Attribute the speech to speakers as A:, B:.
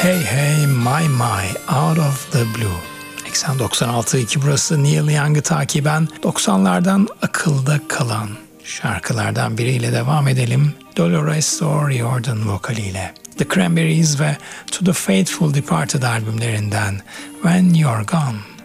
A: Hey Hey My My Out of the Blue. Eksen 96.2 burası Neil Young'ı takiben 90'lardan akılda kalan şarkılardan biriyle devam edelim. Dolores O'Riordan vokaliyle. The Cranberries ve To the Faithful Departed albümlerinden When You're Gone.